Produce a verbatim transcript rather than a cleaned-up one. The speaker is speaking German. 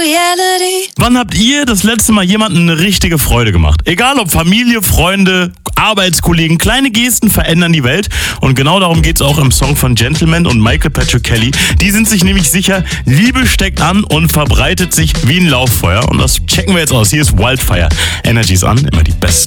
reality. Wann habt ihr das letzte Mal jemandem eine richtige Freude gemacht? Egal ob Familie, Freunde, Arbeitskollegen, kleine Gesten verändern die Welt. Und genau darum geht es auch im Song von Gentleman und Michael Patrick Kelly. Die sind sich nämlich sicher, Liebe steckt an und verbreitet sich wie ein Lauffeuer. Und das checken wir jetzt aus. Hier ist Wildfire. Energies an, immer die besten